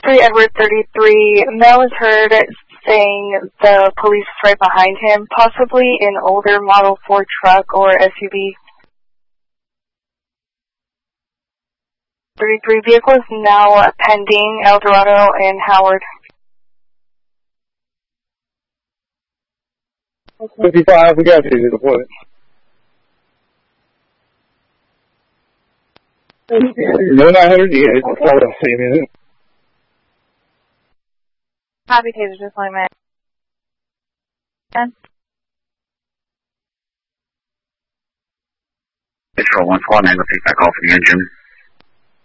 6-3 Edward 33, Mel is heard saying the police is right behind him, possibly an older Model 4 truck or SUV. 33 vehicle is now pending El Dorado and Howard. 55, we got you to the point. No 900, yeah, it's all the same, isn't it? Copy, Taser, just like that. Control 149, let's take that call for the engine.